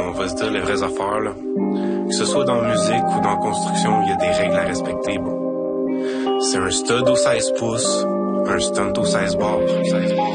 on va se dire les vraies affaires, là. Que ce soit dans la musique ou dans la construction, il y a des règles à respecter. C'est un stud au 16 pouces, un stunt au 16 bars.